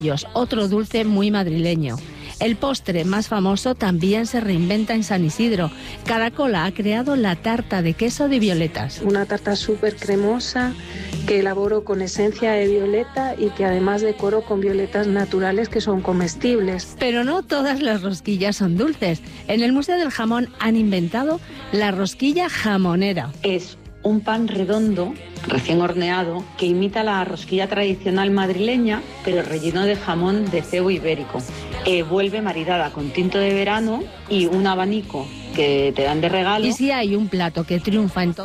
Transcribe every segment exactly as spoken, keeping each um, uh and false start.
otro dulce muy madrileño. El postre más famoso también se reinventa en San Isidro. Caracola ha creado la tarta de queso de violetas. Una tarta súper cremosa que elaboro con esencia de violeta y que además decoro con violetas naturales que son comestibles. Pero no todas las rosquillas son dulces. En el Museo del Jamón han inventado la rosquilla jamonera. Es un pan redondo, recién horneado, que imita la rosquilla tradicional madrileña, pero relleno de jamón de cebo ibérico. Eh, vuelve maridada con tinto de verano y un abanico que te dan de regalo. Y si hay un plato que triunfa en todo...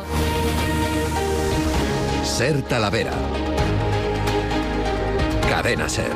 Ser Talavera. Cadena Ser.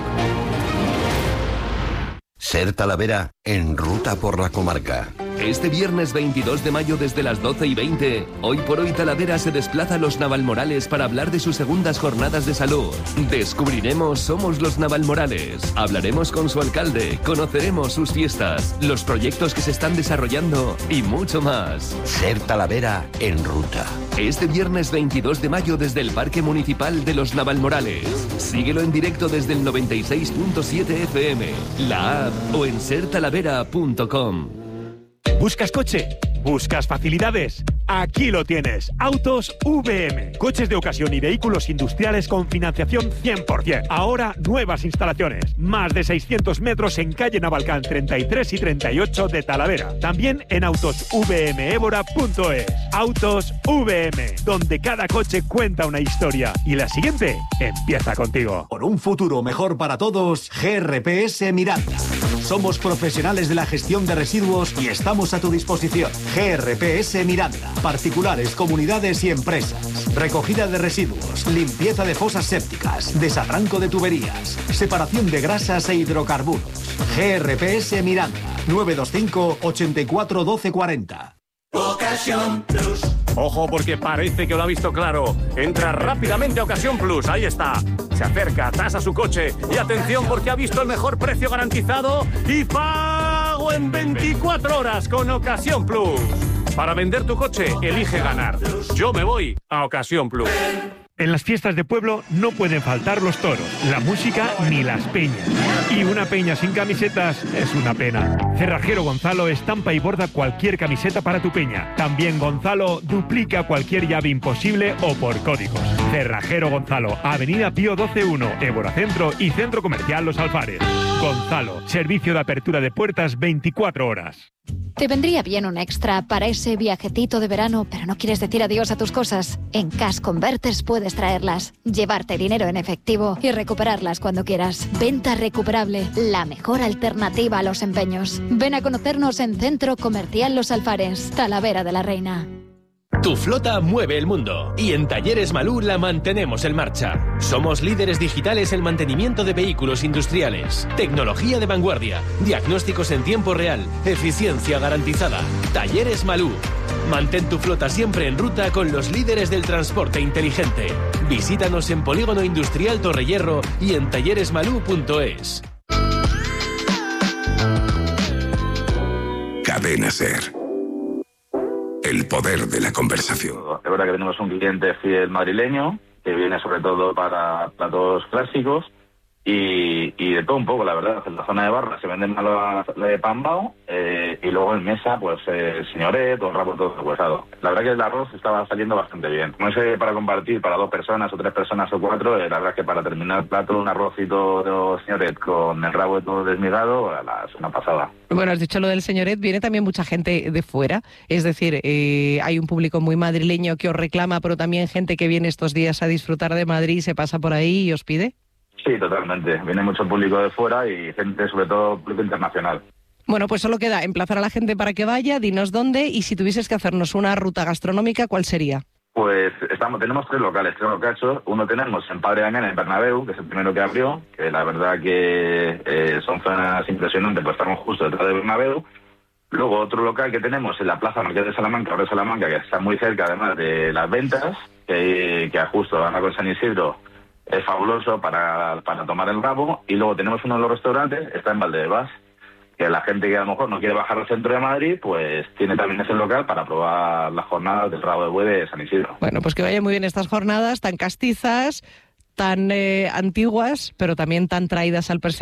Ser Talavera en ruta por la comarca. Este viernes veintidós de mayo desde las doce y veinte, Hoy por Hoy Talavera se desplaza a los Navalmorales para hablar de sus segundas jornadas de salud. Descubriremos Somos los Navalmorales, hablaremos con su alcalde, conoceremos sus fiestas, los proyectos que se están desarrollando y mucho más. Ser Talavera en ruta. Este viernes veintidós de mayo desde el Parque Municipal de los Navalmorales. Síguelo en directo desde el noventa y seis punto siete F M, la app o en ser talavera punto com. ¿Buscas coche? ¿Buscas facilidades? Aquí lo tienes. Autos V M. Coches de ocasión y vehículos industriales con financiación cien por ciento. Ahora nuevas instalaciones. Más de seiscientos metros en calle Navalcán treinta y tres y treinta y ocho de Talavera. También en autos v m évora punto es. Autos V M, donde cada coche cuenta una historia. Y la siguiente empieza contigo. Por un futuro mejor para todos, G R P S Miranda. Somos profesionales de la gestión de residuos y estamos a tu disposición. G R P S Miranda. Particulares, comunidades y empresas. Recogida de residuos, limpieza de fosas sépticas, desarranco de tuberías, separación de grasas e hidrocarburos. G R P S Miranda. nueve dos cinco, ochenta y cuatro, doce cuarenta. Ocasión Plus. Ojo, porque parece que lo ha visto claro. Entra rápidamente a Ocasión Plus. Ahí está. Se acerca, tasa su coche. Y atención, porque ha visto el mejor precio garantizado y pago en veinticuatro horas con Ocasión Plus. Para vender tu coche, elige ganar. Yo me voy a Ocasión Plus. En las fiestas de pueblo no pueden faltar los toros, la música ni las peñas. Y una peña sin camisetas es una pena. Cerrajero Gonzalo estampa y borda cualquier camiseta para tu peña. También Gonzalo duplica cualquier llave imposible o por códigos. Cerrajero Gonzalo, Avenida Pío doce uno, Évora Centro y Centro Comercial Los Alfares. Gonzalo, servicio de apertura de puertas veinticuatro horas. Te vendría bien un extra para ese viajecito de verano, pero no quieres decir adiós a tus cosas. En Cash Converters puedes traerlas, llevarte dinero en efectivo y recuperarlas cuando quieras. Venta recuperable, la mejor alternativa a los empeños. Ven a conocernos en Centro Comercial Los Alfares, Talavera de la Reina. Tu flota mueve el mundo y en Talleres Malú la mantenemos en marcha. Somos líderes digitales en mantenimiento de vehículos industriales, tecnología de vanguardia, diagnósticos en tiempo real, eficiencia garantizada. Talleres Malú. Mantén tu flota siempre en ruta con los líderes del transporte inteligente. Visítanos en Polígono Industrial Torrehierro y en talleres malú punto es. Cadena Ser. El poder de la conversación. Es verdad que tenemos un cliente fiel madrileño que viene sobre todo para platos clásicos y, y de todo un poco, la verdad. En la zona de barra se venden más la de pambao eh, y luego en mesa, pues el señoret o el rabo todo huesado. La verdad que el arroz estaba saliendo bastante bien. No sé, para compartir para dos personas o tres personas o cuatro, eh, la verdad que para terminar el plato, un arrocito de señoret con el rabo todo desmigado, a la zona pasada. Bueno, has dicho lo del señoret, viene también mucha gente de fuera, es decir, eh, hay un público muy madrileño que os reclama, pero también gente que viene estos días a disfrutar de Madrid, se pasa por ahí y os pide. Sí, totalmente. Viene mucho público de fuera y gente, sobre todo, público internacional. Bueno, pues solo queda emplazar a la gente para que vaya, dinos dónde, y si tuvieses que hacernos una ruta gastronómica, ¿cuál sería? Pues estamos, tenemos tres locales, tres locachos. Uno tenemos en Padre Damián, en Bernabéu, que es el primero que abrió, que la verdad que eh, son zonas impresionantes, pues estamos justo detrás de Bernabéu. Luego otro local que tenemos en la Plaza Marqués de Salamanca, ahora de Salamanca, que está muy cerca además de las ventas, que, que justo van con San Isidro, es fabuloso para, para tomar el rabo. Y luego tenemos uno de los restaurantes, está en Valdebebas, que la gente que a lo mejor no quiere bajar al centro de Madrid, pues tiene también ese local para probar las jornadas del rabo de buey de San Isidro. Bueno, pues que vayan muy bien estas jornadas tan castizas, tan eh, antiguas, pero también tan traídas al presente.